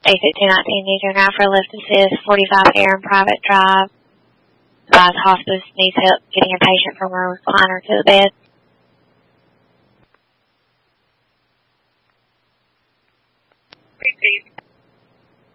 A1619 needs your now for a lift assist, 45 Aaron Private Drive. Advise hospice needs help getting a patient from a recliner to the bed. Repeat.